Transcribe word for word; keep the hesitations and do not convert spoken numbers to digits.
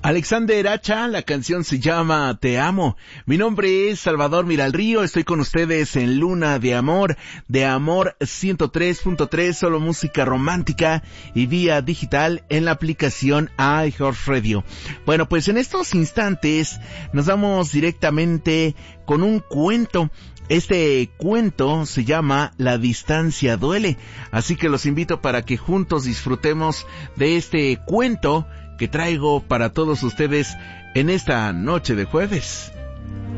Alexander Hacha, la canción se llama Te Amo. Mi nombre es Salvador Miralrío, estoy con ustedes en Luna de Amor, de Amor ciento tres punto tres, solo música romántica y vía digital en la aplicación iHeartRadio. Bueno, pues en estos instantes nos vamos directamente con un cuento. Este cuento se llama La distancia duele, así que los invito para que juntos disfrutemos de este cuento que traigo para todos ustedes en esta noche de jueves.